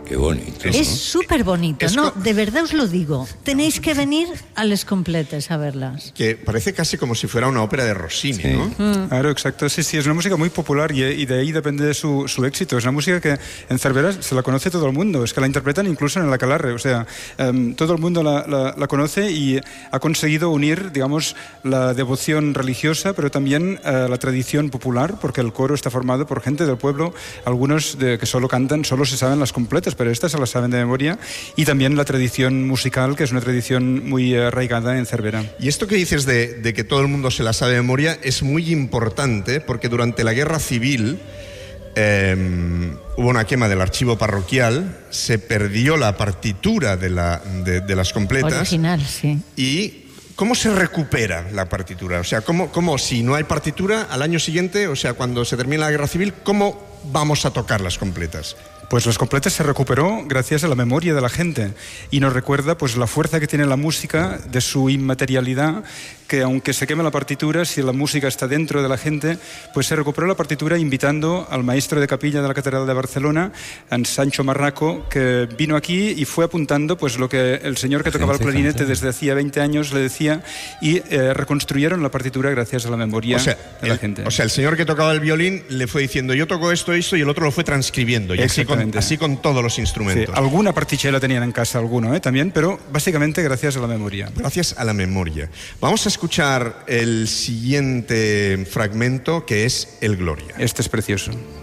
Qué bonito. Es súper bonito, ¿no? De verdad os lo digo. Tenéis que venir a Les Completes a verlas. Que parece casi como si fuera una ópera de Rossini, sí, ¿no? Claro, exacto. Sí, es una música muy popular y de ahí depende su éxito. Es una música que en Cervera se la conoce todo el mundo. Es que la interpretan incluso en el Aquelarre. O sea, todo el mundo la conoce y ha conseguido unir, digamos, la devoción religiosa, pero también la tradición popular, porque el coro está formado por gente del pueblo, algunos que solo cantan, solo se saben las completas, pero estas se las saben de memoria, y también la tradición musical, que es una tradición muy arraigada en Cervera. Y esto que dices de que todo el mundo se la sabe de memoria es muy importante, porque durante la Guerra Civil hubo una quema del archivo parroquial, se perdió la partitura de las completas. Original, sí. Y ¿cómo se recupera la partitura? O sea, ¿cómo si no hay partitura al año siguiente, o sea, cuando se termina la Guerra Civil, cómo vamos a tocar las completas? Pues las completas se recuperó gracias a la memoria de la gente y nos recuerda pues la fuerza que tiene la música, de su inmaterialidad, que aunque se queme la partitura, si la música está dentro de la gente, pues se recuperó la partitura invitando al maestro de capilla de la Catedral de Barcelona, a Sancho Marraco, que vino aquí y fue apuntando pues lo que el señor que tocaba el clarinete desde hacía 20 años le decía, y reconstruyeron la partitura gracias a la memoria de la gente. O sea, el señor que tocaba el violín le fue diciendo yo toco esto, y el otro lo fue transcribiendo, y así con todos los instrumentos. Sí, alguna particella tenían en casa, también, pero básicamente gracias a la memoria. Gracias a la memoria. Vamos a escuchar el siguiente fragmento, que es el Gloria. Este es precioso.